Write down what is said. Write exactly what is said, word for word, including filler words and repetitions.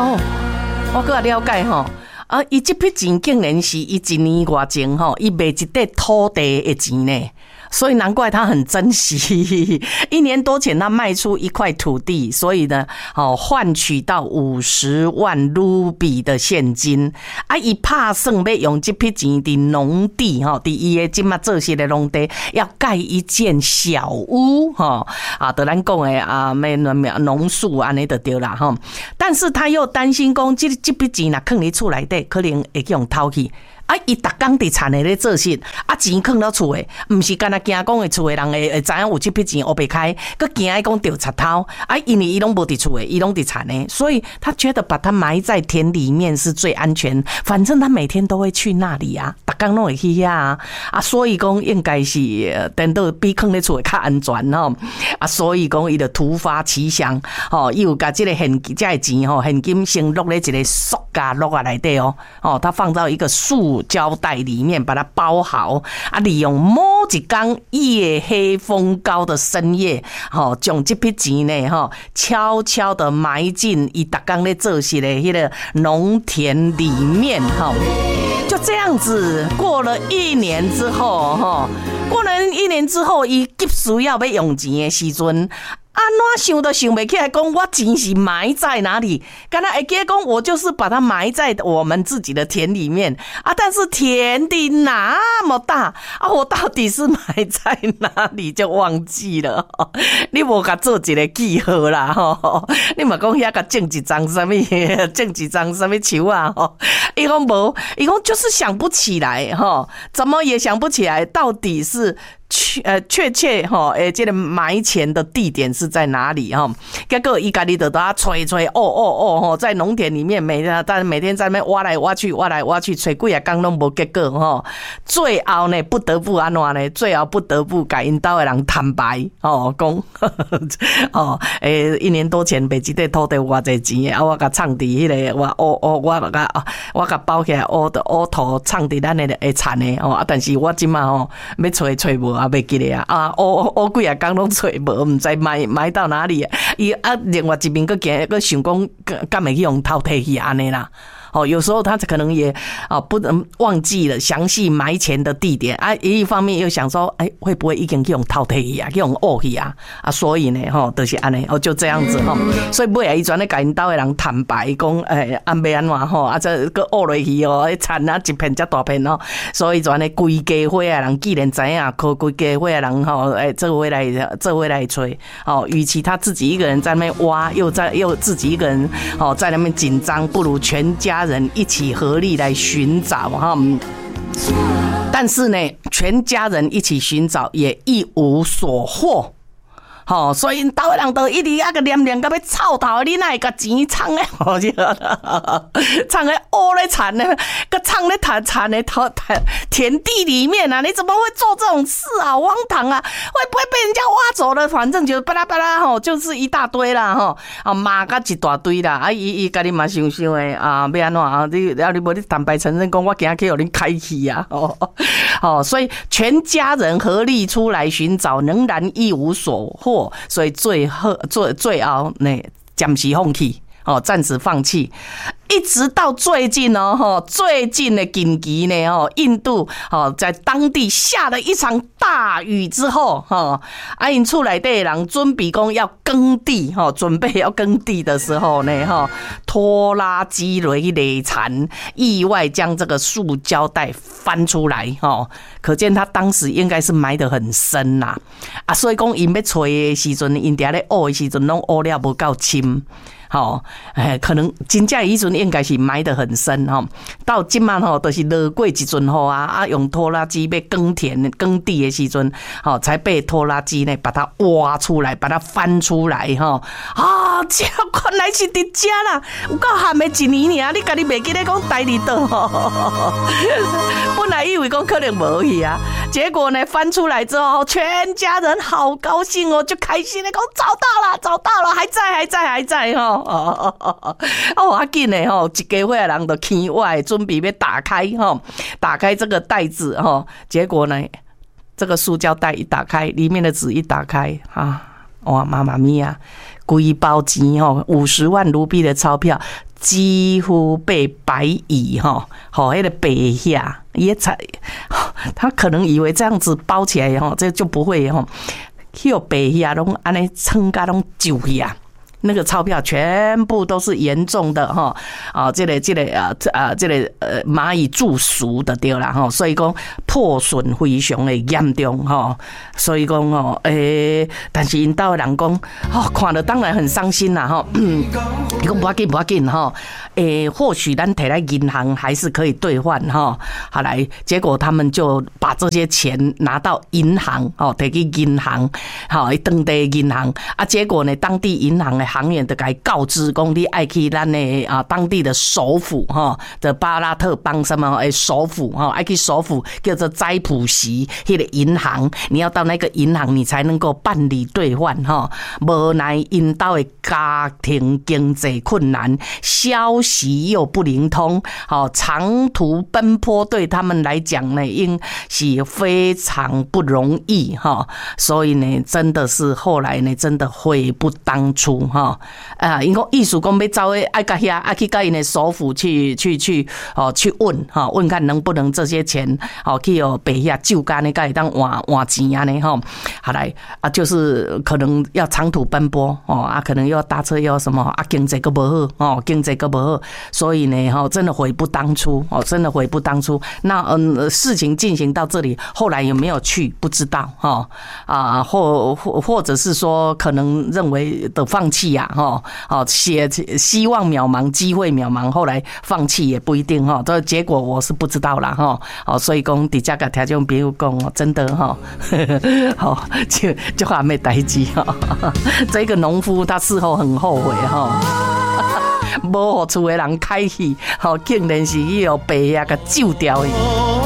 哦，我搁了解吼。啊，伊这笔钱竟然是伊一年外前吼，伊卖一块土地的钱呢。所以难怪他很珍惜，一年多前他卖出一块土地，所以呢，哦，换取到五十万卢比的现金。啊，伊打算要用这笔钱伫农地哈，伫伊的今嘛做些的农地，要盖一间小屋哈啊，得咱讲的啊，咩农宿安尼就对啦哈。但是他又担心讲，这这笔钱若放伫厝内底，可能会去用偷去。啊！伊逐工伫田诶咧做事，啊钱囥到厝诶，毋是干那惊讲诶厝诶人会会知影有即笔钱黑白开，佮惊伊讲着贼偷。啊，因为伊拢无伫厝诶，伊拢伫田诶，所以他觉得把它埋在田里面是最安全。反正他每天都会去那里啊，逐工拢会去遐啊。啊，所以讲应该是等到比囥咧厝诶较安全吼。啊，所以讲伊就突发奇想，吼，伊有甲即个现金，即个钱吼，现金先落咧一个塑胶落啊内底哦，哦，他放到一个塑胶袋里面把它包好啊，利用某一天夜黑风高的深夜，吼，将这笔钱呢，吼，悄悄的埋进伊逐工咧做事的迄个农田里面，吼，就这样子过了一年之后，吼，过了一年之后，伊急需要要用钱的时阵。安怎想都想不起来，讲我钱是埋在哪里？刚才会记讲，我就是把它埋在我们自己的田里面啊。但是田地那么大啊，我到底是埋在哪里就忘记了。你无甲做一个记号啦，吼！你嘛讲遐甲种一张什么，种一张什么树啊？吼！伊讲无，伊讲就是想不起来，吼，怎么也想不起来，到底是。确呃确切哈，诶，这个埋钱的地点是在哪里哈？结果伊家己就在吹吹哦哦哦吼，在农田里面每天，但每天在那边挖来挖去，挖来挖去，吹几啊工拢无结果哈。最后呢，不得不安怎呢？最后不得不甲因兜的人坦白哦，讲哦，诶，一年多前卖一块土地有偌济钱啊，我甲藏伫迄个我哦哦，我甲我甲包起来乌的乌土藏伫咱的诶田的哦，但是我即马吼要找找无。啊，袂记咧啊！啊，我我几啊工拢找无，毋知埋埋到哪里。伊啊，另外一边佫惊佫想讲，敢会去用偷摕去安尼啦。哦，有时候他可能也啊不能忘记了详细埋钱的地点啊，一方面又想说，哎，会不会已经去用偷摕去啊，去用挖去啊？啊，所以呢，吼，就是安尼，哦，就这样子吼。所以尾啊，伊全咧甲因兜的人坦白讲，哎，安要安怎吼？啊，这个挖落去哦，迄田啊一片遮大片哦，所以全咧规家伙啊人既然知影，可规家伙啊人吼，哎，做伙来做伙来吹，哦，与其他自己一个人在那边挖，又在又自己一个人哦在那边紧张，不如全家人一起合力来寻找哈，但是呢，全家人一起寻找也一无所获。吼，所以兜的人都一直啊个念念到要臭头，你哪会甲钱藏咧？吼，藏咧乌咧田咧，个藏咧田田咧田地里面啊！你怎么会做这种事啊？荒唐啊！会不会被人家挖走了？反正就巴拉巴拉吼，就是一大堆啦吼，啊骂甲一大堆啦！啊，伊伊家己嘛想想诶啊，要安怎啊？你啊你无你坦白承认讲，我今仔去互恁开去啊！哦哦，所以全家人合力出来寻找，仍然一无所获。所以最后最最后呢，暂时放弃哦，暂时放弃，一直到最近哦，哈，最近的紧急呢，哦，印度哦，在当地下了一场大雨之后，哈，啊，因厝内底的人准备讲要耕地，哈，准备要耕地的时候呢，哈，拖拉机雷雷残，意外将这个塑胶袋翻出来，哈，可见他当时应该是埋得很深呐，啊，所以讲因要找的时阵，因伫咧挖的时阵，拢挖了不够深。好，哎，可能真正以前应该是埋得很深哈，到今晚吼都是落过一阵雨啊，啊用拖拉机要耕田耕地的时阵，好才被拖拉机呢把它挖出来，把它翻出来哈啊，这原来是伫遮啦，有够咸的一年尔，你家己袂记得讲待伫倒吼，本来以为讲可能无去啊，结果呢翻出来之后，全家人好高兴哦，就开心的讲找到了，找到了，还在，还在，还在哈。哦哦哦哦！哦，啊紧的吼，一家伙的人都起歪，准备要打开吼，打开这个袋子吼，结果呢，这个塑胶袋一打开，里面的纸一打开啊，哇，妈妈咪呀，规包钱吼，五十万卢币的钞票， 几乎被白蚁哈，好那个白下也才，他可能以为这样子包起来哈，这就不会哈，有白下拢安尼撑甲拢揪呀。那个钞票全部都是严重的哈啊，这个这个啊啊这个呃蚂蚁蛀熟的对啦哈，所以讲破损非常的严重哈，所以讲哦诶，但是因兜的人讲哦，看了当然很伤心啦哈，伊讲不要紧不要紧哈，诶，或许咱摕来银行还是可以兑换哈，好来，结果他们就把这些钱拿到银行哦，摕去银行，好，当地银行啊，结果呢，当地银行的行员就该告知讲，你爱去咱的啊当地的首府哈的巴拉特邦什么诶首府哈，爱去首府叫做斋普锡迄个银行，你要到那个银行你才能够办理兑换哈。无奈因兜的家庭经济困难，消息又不灵通，好长途奔波对他们来讲呢，应是非常不容易哈。所以呢，真的是后来呢，真的悔不当初哈。啊，因讲意思讲要走诶，爱甲遐爱去甲因的首府去去去哦去问哈，问看能不能这些钱哦去哦白遐就干呢，甲会当换换钱啊呢哈。好来啊，就是可能要长途奔波哦啊，可能又要搭车又要什么啊，经济个不好哦，经济个不好，所以呢哈，真的悔不当初哦，真的悔不当初。那嗯，事情进行到这里，后来有没有去不知道哈啊，或或或者是说可能认为的放弃。哈，好，写希望渺茫，机会渺茫，后来放弃也不一定哈。这结果我是不知道啦哈。好，所以讲底下个条件，比如讲真的哈，好就就还没代志哈。这个农夫他事后很后悔哈，无互厝的人开戏，好竟然是伊有白啊个救掉伊。